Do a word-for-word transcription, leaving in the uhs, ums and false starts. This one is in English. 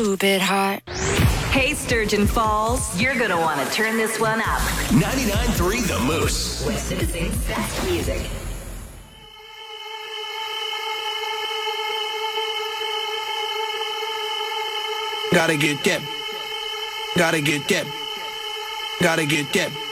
Stupid hot. Hey, Sturgeon Falls, you're gonna want to turn this one up. ninety-nine point three The Moose. West Citizens' best music. Gotta get that. Gotta get that. Gotta get that.